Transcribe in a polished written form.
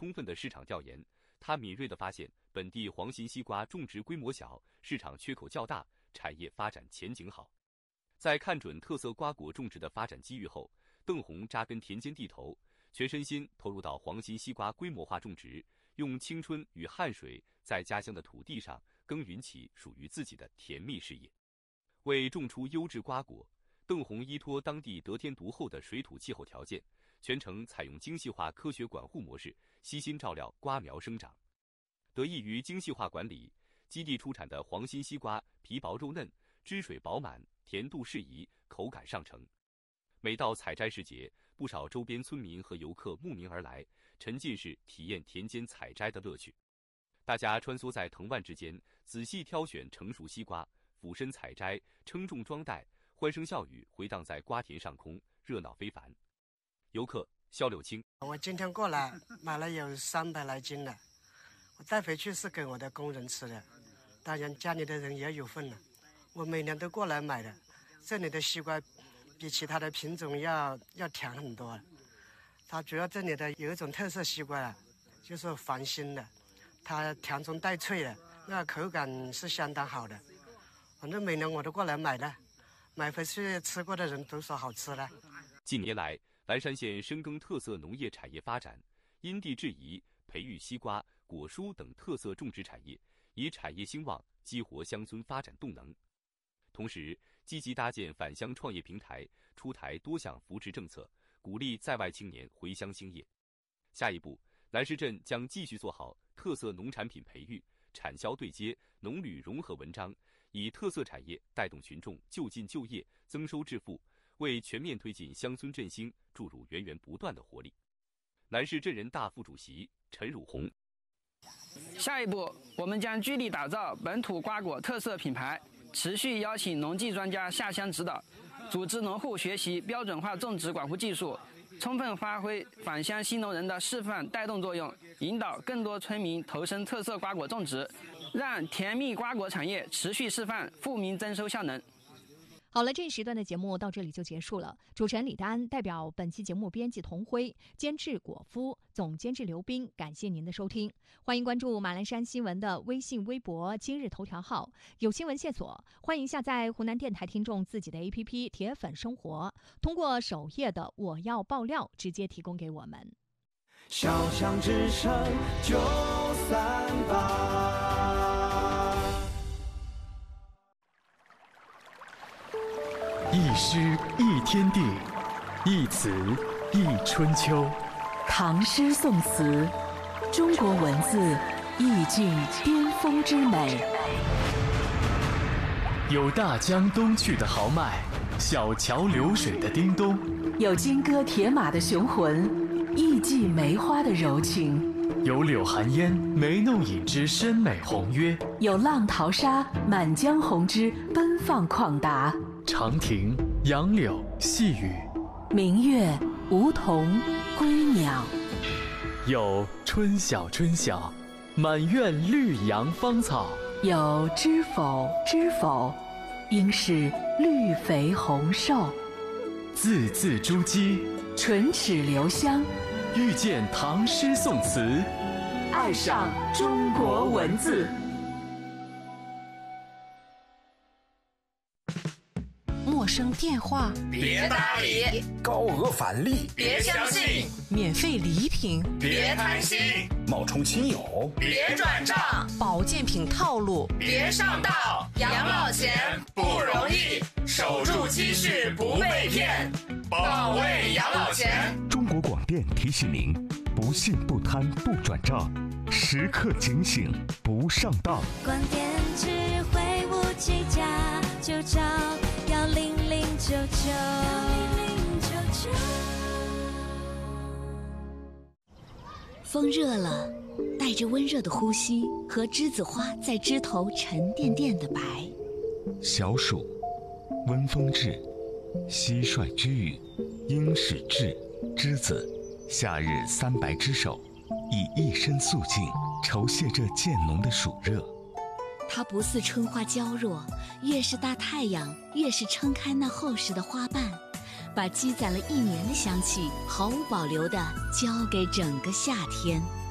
充分的市场调研，他敏锐地发现本地黄心西瓜种植规模小，市场缺口较大，产业发展前景好。在看准特色瓜果种植的发展机遇后，邓红扎根田间地头，全身心投入到黄心西瓜规模化种植，用青春与汗水在家乡的土地上耕耘起属于自己的甜蜜事业。为种出优质瓜果，邓红依托当地得天独厚的水土气候条件，全程采用精细化科学管护模式，悉心照料瓜苗生长。得益于精细化管理，基地出产的黄心西瓜皮薄肉嫩，汁水饱满，甜度适宜，口感上乘。每到采摘时节，不少周边村民和游客慕名而来，沉浸式体验田间采摘的乐趣。大家穿梭在藤蔓之间，仔细挑选成熟西瓜，俯身采摘，称重装袋，欢声笑语回荡在瓜田上空，热闹非凡。游客肖柳青： 我今天过来买了有300来斤了，我带回去是给我的工人吃的，当然家里的人也有份了。我每年都过来买的，这里的西瓜比其他的品种要甜很多。它主要这里的有一种特色西瓜啊，就是黄心的，它甜中带脆的，那口感是相当好的。反正每年我都过来买的，买回去吃过的人都说好吃了。 近年来，蓝山县深耕特色农业产业发展，因地制宜培育西瓜、果蔬等特色种植产业，以产业兴旺激活乡村发展动能。同时，积极搭建返乡创业平台，出台多项扶持政策，鼓励在外青年回乡兴业。下一步，南市镇将继续做好特色农产品培育、产销对接、农旅融合文章，以特色产业带动群众就近就业、增收致富，为全面推进乡村振兴注入源源不断的活力。南市镇人大副主席陈汝红： 下一步，我们将聚力打造本土瓜果特色品牌，持续邀请农技专家下乡指导，组织农户学习标准化种植管护技术，充分发挥返乡新农人的示范带动作用，引导更多村民投身特色瓜果种植，让甜蜜瓜果产业持续示范富民增收效能。 好了，这一时段的节目到这里就结束了。主持人李丹代表本期节目编辑童辉、监制果夫、总监制刘斌，感谢您的收听。欢迎关注马栏山新闻的微信、微博、今日头条号，有新闻线索，欢迎下载湖南电台听众自己的 APP 铁粉生活，通过首页的我要爆料直接提供给我们。 小巷之声938。 一诗一天地，一词一春秋。 唐诗宋词，中国文字意境巅峰之美。 有大江东去的豪迈，小桥流水的叮咚； 有金戈铁马的雄浑，艺伎梅花的柔情； 有柳寒烟眉弄影之深美宏约； 有浪淘沙满江红之奔放旷达。 长亭、杨柳、细雨， 明月、梧桐、归鸟。 有春晓春晓，满院绿杨芳草； 有知否知否，应是绿肥红瘦。 字字珠玑， 唇齿留香。 遇见唐诗宋词， 爱上中国文字。 陌生电话别搭理， 高额返利别相信， 免费礼品别贪心， 冒充亲友别转账， 保健品套路别上当。养老钱不容易，守住积蓄不被骗，保卫养老钱。 中国广电提醒您：不信不贪不转账，时刻警醒不上当。 广电智慧无计价，就找10099。 风热了，带着温热的呼吸和栀子花在枝头沉甸甸的白。 小暑，温风至，蟋蟀之语，应始至，栀子，夏日3白之首，以一身素净酬谢这渐浓的暑热。 它不似春花娇弱，越是大太阳，越是撑开那厚实的花瓣，把积攒了1年的香气毫无保留地交给整个夏天。